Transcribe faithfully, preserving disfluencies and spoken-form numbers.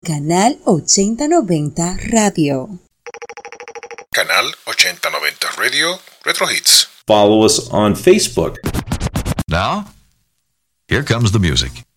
Canal ochenta noventa Radio. Canal ochenta noventa Radio, Retro Hits. Follow us on Facebook. Now, here comes the music.